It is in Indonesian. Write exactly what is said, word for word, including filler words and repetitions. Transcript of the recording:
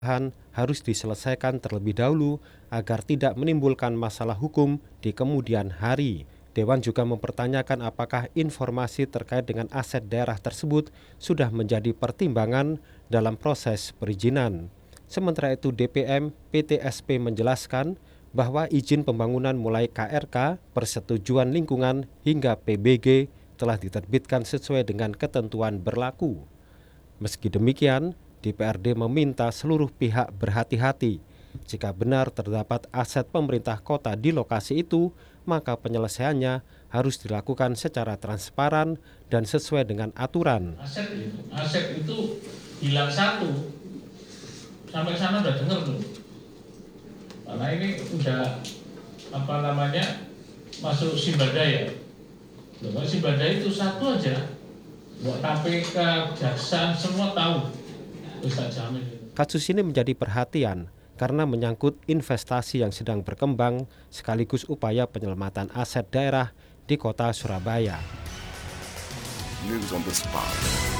harus diselesaikan terlebih dahulu agar tidak menimbulkan masalah hukum di kemudian hari. Dewan juga mempertanyakan apakah informasi terkait dengan aset daerah tersebut sudah menjadi pertimbangan dalam proses perizinan. Sementara itu D P M P T S P menjelaskan bahwa izin pembangunan mulai K R K, persetujuan lingkungan hingga P B G telah diterbitkan sesuai dengan ketentuan berlaku. Meski demikian, D P R D meminta seluruh pihak berhati-hati. Jika benar terdapat aset pemerintah kota di lokasi itu, maka penyelesaiannya harus dilakukan secara transparan dan sesuai dengan aturan. Aset itu, aset itu hilang satu, sampai sana udah dengar tuh. Karena ini udah apa namanya masuk Simbadaya. Loh, Simbadaya itu satu aja. Buat K P K, Kejaksaan semua tahu. Kasus ini menjadi perhatian karena menyangkut investasi yang sedang berkembang sekaligus upaya penyelamatan aset daerah di kota Surabaya. News on the spot.